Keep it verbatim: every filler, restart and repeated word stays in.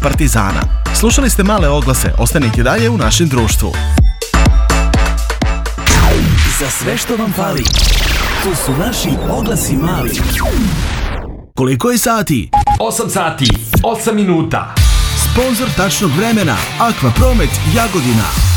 Partizana. Slušali ste male oglase, ostanite dalje u našem društvu. Za sve što vam fali, tu su naši oglasi mali. Koliko je sati? osam sati, osam minuta. Sponzor tačnog vremena Aqua Promet Jagodina.